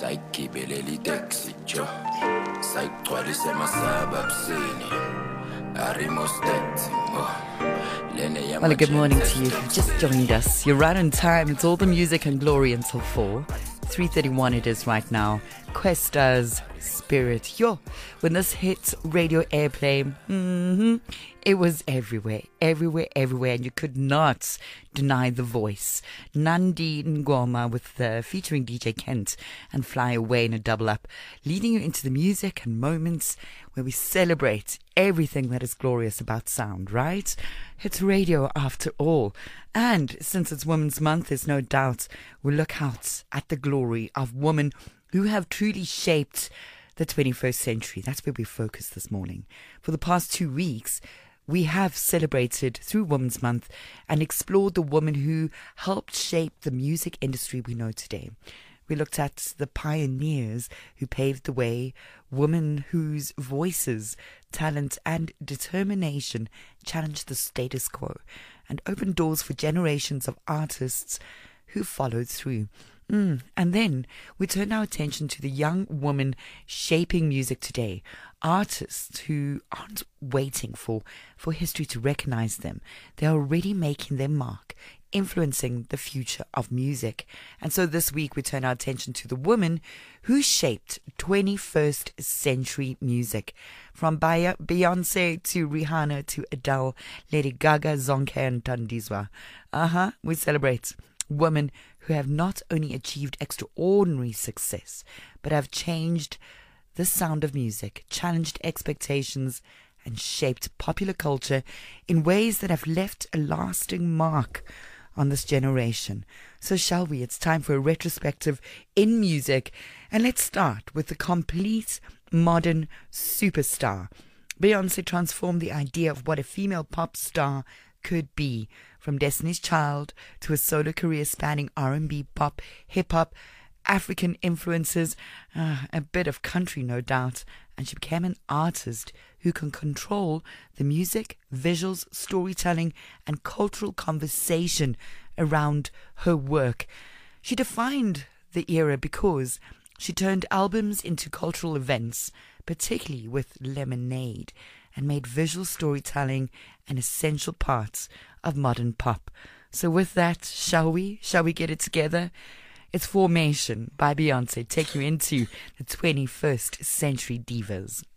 sayigibeleli taxi jo sayigcwalise masaba buseni arimostet Well, good morning to you. If you've just joined us, you're right on time. It's all the music and glory until 4. 3:31 it is right now. Questa's Spirit. Yo, when this hit radio airplay, it was everywhere, and you could not deny the voice. Nandi Ngoma with featuring DJ Kent and Fly Away in a double up, leading you into the music and moments where we celebrate everything that is glorious about sound, right? It's radio after all. And since it's Women's Month, there's no doubt we'll look out at the glory of women who have truly shaped the 21st century. That's where we focus this morning. For the past 2 weeks, we have celebrated through Women's Month and explored the women who helped shape the music industry we know today. We looked at the pioneers who paved the way, women whose voices, talent and determination challenged the status quo and opened doors for generations of artists who followed through. And then we turned our attention to the young women shaping music today, artists who aren't waiting for history to recognize them. They're already making their mark, influencing the future of music. And so this week we turn our attention to the women who shaped 21st century music. From Beyonce to Rihanna to Adele, Lady Gaga, Zonke and Tandizwa. We celebrate women who have not only achieved extraordinary success, but have changed the sound of music, challenged expectations, and shaped popular culture in ways that have left a lasting mark on this generation. So shall we? It's time for a retrospective in music. And let's start with the complete modern superstar. Beyonce transformed the idea of what a female pop star could be, from Destiny's Child to a solo career spanning R&B, pop, hip-hop, African influences, a bit of country, no doubt, and she became an artist who can control the music, visuals, storytelling, and cultural conversation around her work. She defined the era because she turned albums into cultural events, particularly with Lemonade, and made visual storytelling an essential part of modern pop. So with that, shall we get it together? It's Formation by Beyonce, take you into the 21st century divas.